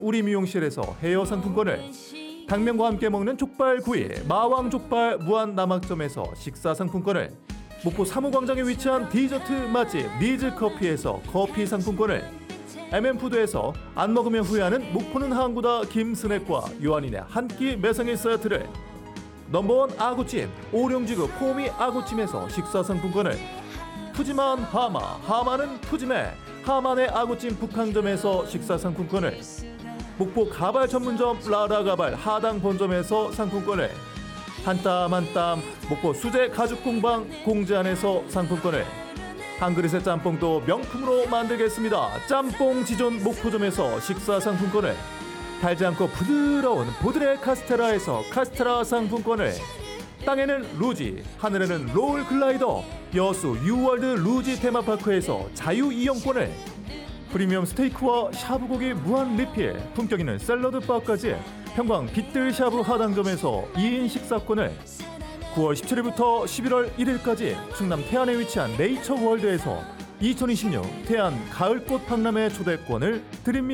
우리 미용실에서 헤어 상품권을, 당면과 함께 먹는 족발구이 마왕족발 무한남악점에서 식사 상품권을, 목포 사무광장에 위치한 디저트 맛집 니즈커피에서 커피 상품권을, MM푸드에서 안 먹으면 후회하는 목포는 항구다 김스낵과 요한인의 한 끼 매상일 세트를, 넘버원 아구찜 오룡지구 포미 아구찜에서 식사 상품권을, 푸짐한 하마는 푸짐해 하만의 아구찜 북항점에서 식사 상품권을, 목포 가발 전문점 라라가발 하당 본점에서 상품권을, 한 땀 한 땀 목포 수제 가죽 공방 공제안에서 상품권을, 한 그릇의 짬뽕도 명품으로 만들겠습니다. 짬뽕 지존 목포점에서 식사 상품권을, 달지 않고 부드러운 보드레 카스테라에서 카스테라 상품권을, 땅에는 루지, 하늘에는 롤 글라이더 여수 유월드 루지 테마파크에서 자유 이용권을, 프리미엄 스테이크와 샤브고기 무한 리필, 품격 있는 샐러드 바까지 평광 빗들 샤브 하당점에서 2인 식사권을, 9월 17일부터 11월 1일까지 충남 태안에 위치한 네이처 월드에서 2026 태안 가을꽃 박람회 초대권을 드립니다.